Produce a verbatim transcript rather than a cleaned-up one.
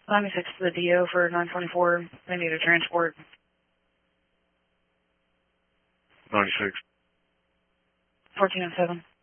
ninety-six to the D O for nine twenty-four. They need a transport. ninety-six. fourteen oh seven.